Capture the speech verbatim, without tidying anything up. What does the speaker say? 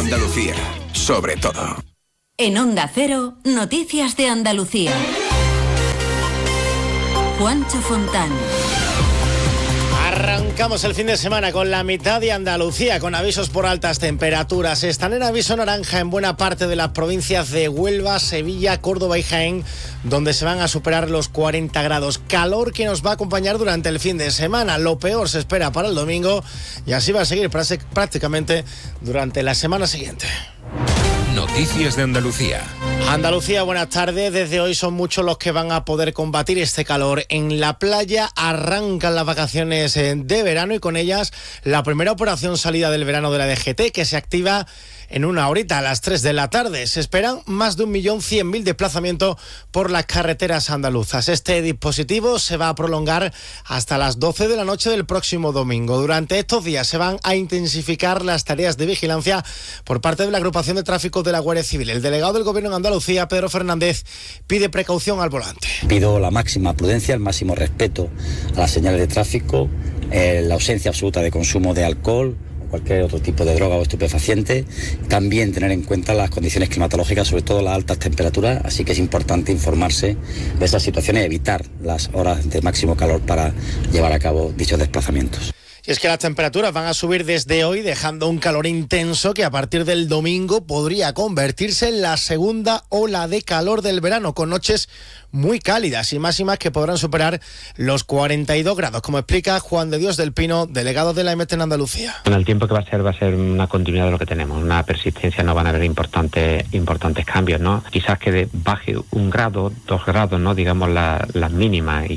Andalucía, sobre todo. En Onda Cero, Noticias de Andalucía. Juancho Fontán. Arrancamos el fin de semana con la mitad de Andalucía, con avisos por altas temperaturas. Están en aviso naranja en buena parte de las provincias de Huelva, Sevilla, Córdoba y Jaén, donde se van a superar los cuarenta grados. Calor que nos va a acompañar durante el fin de semana. Lo peor se espera para el domingo y así va a seguir prácticamente durante la semana siguiente. Noticias de Andalucía. Andalucía, buenas tardes. Desde hoy son muchos los que van a poder combatir este calor. En la playa arrancan las vacaciones de verano y con ellas la primera operación salida del verano de la D G T, que se activa en una horita a las tres de la tarde. Se esperan más de un millón cien mil desplazamientos por las carreteras andaluzas. Este dispositivo se va a prolongar hasta las doce de la noche del próximo domingo. Durante estos días se van a intensificar las tareas de vigilancia por parte de la agrupación de tráfico de la Guardia Civil. El delegado del Gobierno en Andalucía, Pedro Fernández, pide precaución al volante. Pido la máxima prudencia, el máximo respeto a las señales de tráfico, eh, la ausencia absoluta de consumo de alcohol, cualquier otro tipo de droga o estupefaciente, también tener en cuenta las condiciones climatológicas, sobre todo las altas temperaturas, así que es importante informarse de esas situaciones y evitar las horas de máximo calor para llevar a cabo dichos desplazamientos. Y es que las temperaturas van a subir desde hoy, dejando un calor intenso que a partir del domingo podría convertirse en la segunda ola de calor del verano, con noches muy cálidas y máximas que podrán superar los cuarenta y dos grados, como explica Juan de Dios del Pino, delegado de la E M E T en Andalucía. En el tiempo que va a ser, va a ser una continuidad de lo que tenemos, una persistencia, no van a haber importantes importantes cambios, ¿no? Quizás que baje un grado, dos grados, ¿no? Digamos la, las mínimas, y